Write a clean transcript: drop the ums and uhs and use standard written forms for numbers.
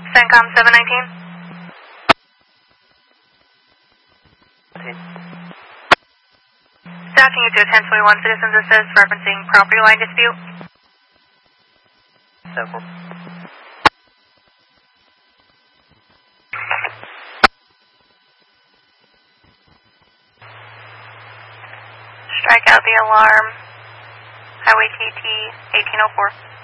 CENTCOM 719. Stacking you to a 1021 Citizens Assist referencing property line dispute. 7-4. Strike out the alarm. Highway KT 1804.